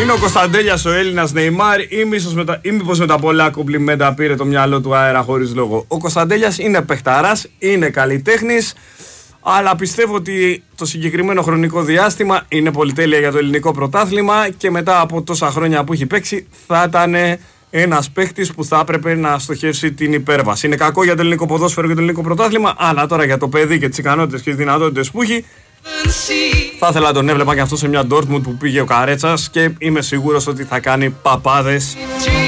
Είναι ο Κωνσταντέλιας ο Έλληνας Νεϊμάρ ή μήπως με τα πολλά κουμπλιμέντα πήρε το μυαλό του αέρα χωρίς λόγο? Ο Κωνσταντέλιας είναι παιχταράς, είναι καλλιτέχνης, αλλά πιστεύω ότι το συγκεκριμένο χρονικό διάστημα είναι πολυτέλεια για το ελληνικό πρωτάθλημα και μετά από τόσα χρόνια που έχει παίξει θα ήταν ένας παίχτης που θα έπρεπε να στοχεύσει την υπέρβαση. Είναι κακό για το ελληνικό ποδόσφαιρο και το ελληνικό πρωτάθλημα, αλλά τώρα για το παιδί και τις ικανότητες και τις δυνατότητες που έχει, θα ήθελα να τον έβλεπα και αυτό σε μια Dortmund που πήγε ο Καρέτσας και είμαι σίγουρος ότι θα κάνει παπάδες.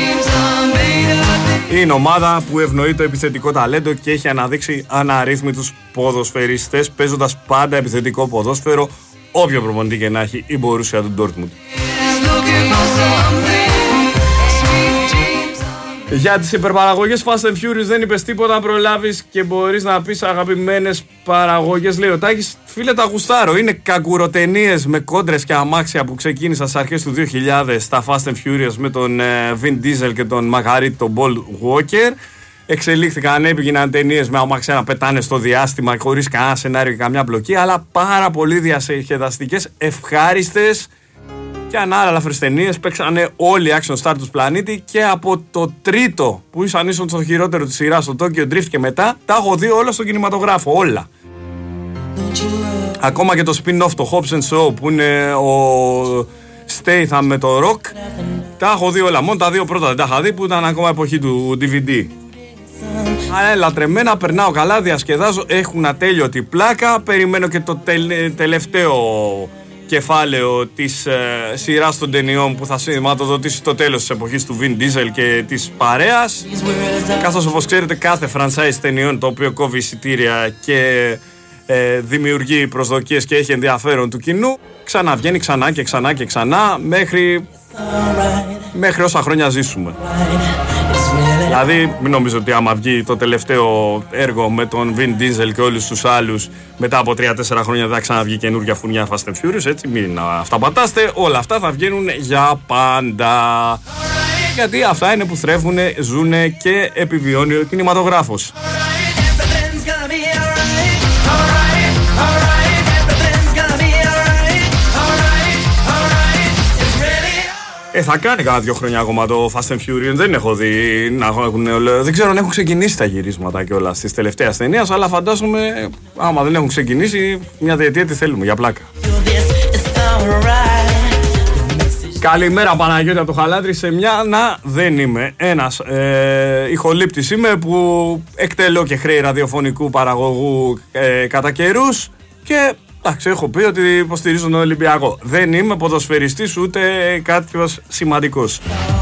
Είναι ομάδα που ευνοεί το επιθετικό ταλέντο και έχει αναδείξει αναρρύθμιτους ποδοσφαιριστές παίζοντας πάντα επιθετικό ποδόσφαιρο, όποιο προπονητή και να έχει η Μπορούσια του Dortmund. Για τις υπερπαραγωγές Fast and Furious δεν είπες τίποτα, αν προλάβεις και μπορείς να πεις αγαπημένες παραγωγές, λέει ο Τάκης. Φίλε, τα γουστάρω. Είναι καγκουροτενίες με κόντρες και αμάξια που ξεκίνησαν στις αρχές του 2000 στα Fast and Furious με τον Vin Diesel και τον Μαγαρίτη τον Paul Walker. Εξελίχθηκαν, έγιναν ταινίες με αμάξια να πετάνε στο διάστημα χωρίς κανένα σενάριο και καμιά μπλοκή, αλλά πάρα πολύ διασκεδαστικές, ευχάριστες και ανάλαφρες ταινίες. Παίξανε όλοι οι action star του πλανήτη και από το τρίτο που ήσαν ίσον στο χειρότερο της σειράς, στο Tokyo Drift και μετά, τα έχω δει όλα στον κινηματογράφο, όλα. Ακόμα και το spin-off, το Hobbs & Shaw που είναι ο Statham με το Rock, τα έχω δει όλα. Μόνο τα δύο πρώτα δεν τα είχα δει που ήταν ακόμα εποχή του DVD. Αλλά λατρεμένα, περνάω καλά, διασκεδάζω, έχουν ατέλειωτη πλάκα. Περιμένω και το τελευταίο κεφάλαιο της σειράς των ταινιών που θα σηματοδοτήσει το τέλος της εποχής του Vin Diesel και της παρέας. Καθώς όπως ξέρετε κάθε franchise ταινιών το οποίο κόβει εισιτήρια και δημιουργεί προσδοκίες και έχει ενδιαφέρον του κοινού, ξαναβγαίνει ξανά και ξανά και ξανά μέχρι όσα χρόνια ζήσουμε. Δηλαδή μην νομίζω ότι άμα βγει το τελευταίο έργο με τον Vin Diesel και όλους τους άλλους μετά από 3-4 χρόνια δεν θα ξαναβγεί καινούργια φουνιά Fast and Furious, έτσι μην αυταπατάστε, όλα αυτά θα βγαίνουν για πάντα. Γιατί αυτά είναι που θρέφουν, ζουν και επιβιώνει ο κινηματογράφος. Θα κάνει κάνα 2 χρόνια ακόμα το Fast and Furious. Δεν έχω δει να έχουν. Δεν ξέρω αν έχουν ξεκινήσει τα γυρίσματα κιόλας στις τελευταίες ταινίες, αλλά φαντάζομαι άμα δεν έχουν ξεκινήσει, μια διετία τι θέλουμε για πλάκα. Καλημέρα Παναγιώτη από το Χαλάτρι. Σε μια δεν είμαι ένας ηχολήπτης είμαι που εκτελώ και χρέη ραδιοφωνικού παραγωγού κατά καιρούς και εντάξει, έχω πει ότι υποστηρίζω τον Ολυμπιακό. Δεν είμαι ποδοσφαιριστής ούτε κάποιος σημαντικός.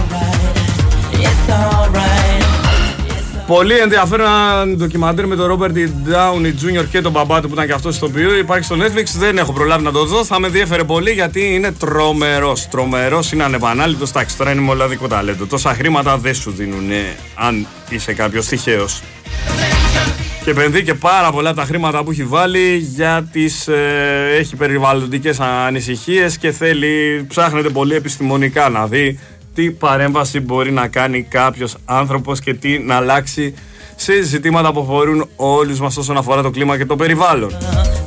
Πολύ ενδιαφέρον ντοκιμαντέρ με τον Ρόμπερτ Ντάουνι Jr. και τον μπαμπά του που ήταν και αυτός ηθοποιός. Υπάρχει στο Netflix, δεν έχω προλάβει να το δω. Θα με ενδιαφέρε πολύ γιατί είναι τρομερός. Τρομερός, είναι ανεπανάληπτος. Εντάξει, τώρα είναι μοναδικό ταλέντο. Τόσα χρήματα δεν σου δίνουν αν είσαι κάποιος τυχαίος. Και επενδύει και πάρα πολλά τα χρήματα που έχει βάλει για τις έχει περιβαλλοντικές ανησυχίες και ψάχνεται πολύ επιστημονικά να δει τι παρέμβαση μπορεί να κάνει κάποιος άνθρωπος και τι να αλλάξει σε ζητήματα που αφορούν όλους μας όσον αφορά το κλίμα και το περιβάλλον.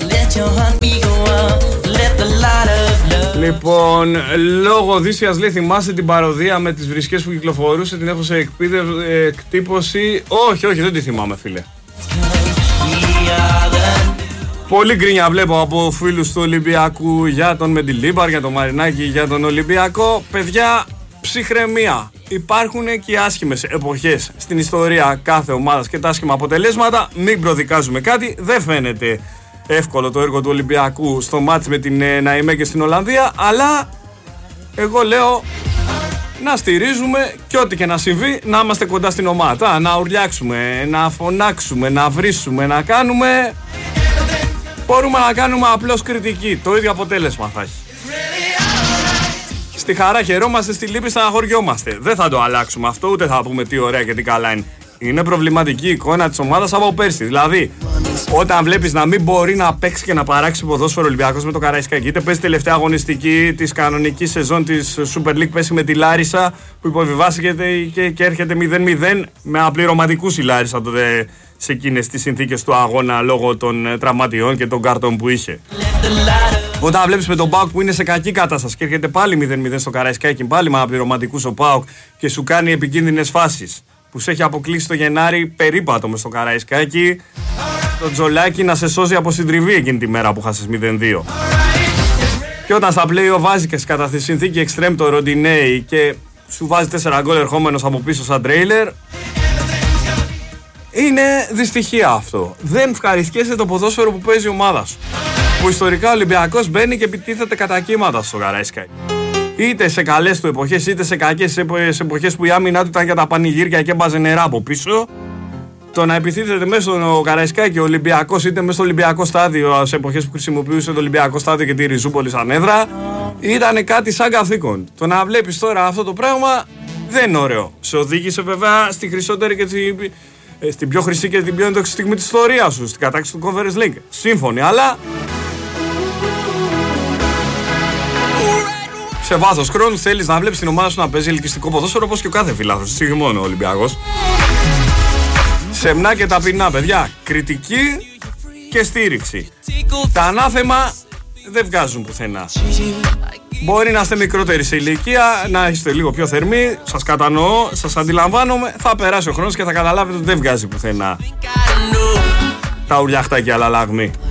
Λοιπόν, λόγω Οδύσσιας λέει, θυμάσαι την παροδία με τις βρισκές που κυκλοφορούσε, την έχω σε εκτύπωση. Όχι, δεν τη θυμάμαι φίλε. Πολύ γκρίνια βλέπω από φίλους του Ολυμπιακού για τον Μεντιλίμπαρ, για τον Μαρινάκη, για τον Ολυμπιακό. Παιδιά, ψυχραιμία. Υπάρχουν και οι άσχημες εποχές στην ιστορία κάθε ομάδας και τα άσχημα αποτελέσματα. Μην προδικάζουμε κάτι. Δεν φαίνεται εύκολο το έργο του Ολυμπιακού στο μάτς με την Ναϊμέ στην Ολλανδία, αλλά εγώ λέω να στηρίζουμε και ό,τι και να συμβεί να είμαστε κοντά στην ομάδα, να ουρλιάξουμε, να φωνάξουμε, να βρίσουμε, να κάνουμε. Μπορούμε να κάνουμε απλώς κριτική, το ίδιο αποτέλεσμα θα έχει. Στη χαρά χαιρόμαστε, στη λύπη στεναχωριόμαστε. Δεν θα το αλλάξουμε αυτό, ούτε θα πούμε τι ωραία και τι καλά είναι. Είναι προβληματική η εικόνα της ομάδας από πέρσι. Δηλαδή, όταν βλέπεις να μην μπορεί να παίξει και να παράξει ποδόσφαιρο Ολυμπιακός με το Καραϊσκάκι, είτε παίζει τελευταία αγωνιστική της κανονικής σεζόν της Super League, πέσει με τη Λάρισα που υποβιβάστηκε και έρχεται 0-0 με απληρωματικούς η Λάρισα τότε σε εκείνες τις συνθήκες του αγώνα λόγω των τραυματιών και των κάρτων που είχε. Όταν βλέπεις με τον ΠΑΟΚ που είναι σε κακή κατάσταση και έρχεται πάλι 0-0 στο Καραϊσκάκι, πάλι με αναπληρωματικούς ο ΠΑΟΚ και σου κάνει επικίνδυνες φάσεις, που σε έχει αποκλείσει το Γενάρη περίπατο μες στο Καραϊσκάκι, το Τζολάκι να σε σώζει από συντριβή εκείνη τη μέρα που χάσες 0-2. Και όταν στα play-off βάζει και κατά τη συνθήκη εξτρέμ το Ροντινέι και σου βάζει 4 γκολ ερχόμενος από πίσω σαν τρέιλερ, είναι δυστυχία αυτό. Δεν ευχαριστιέσαι το ποδόσφαιρο που παίζει η ομάδα σου. Που ιστορικά ο Ολυμπιακός μπαίνει και επιτίθεται κατά κύματα στο Καραϊσκάκι. Είτε σε καλές του εποχές, είτε σε κακές εποχές που η άμυνά του ήταν για τα πανηγύρια και έμπαζε νερά από πίσω. Το να επιτίθεται μέσα στο Καραϊσκάκι ο Ολυμπιακός, είτε μέσα στο Ολυμπιακό στάδιο, σε εποχές που χρησιμοποιούσε το Ολυμπιακό στάδιο και τη Ριζούπολη σαν έδρα, ήταν κάτι σαν καθήκον. Το να βλέπεις τώρα αυτό το πράγμα δεν είναι ωραίο. Σε οδήγησε βέβαια στη χρυσότερη και στην πιο χρυσή και την πιο έντοξη στιγμή της ιστορίας σου, στην κατάκτηση του Conference League. Σύμφωνοι, αλλά σε βάθος χρόνου θέλεις να βλέπεις την ομάδα σου να παίζει ελκυστικό ποδόσφαιρο, όπως και ο κάθε φιλάθλος, όχι μόνο ο Ολυμπιακός. Σεμνά και ταπεινά, παιδιά. Κριτική και στήριξη. Τα ανάθεμα δεν βγάζουν πουθενά. Μπορεί να είστε μικρότεροι σε ηλικία, να είστε λίγο πιο θερμοί. Σας κατανοώ, σας αντιλαμβάνομαι. Θα περάσει ο χρόνος και θα καταλάβετε ότι δεν βγάζει πουθενά τα ουρλιαχτά και αλλαλάγμη.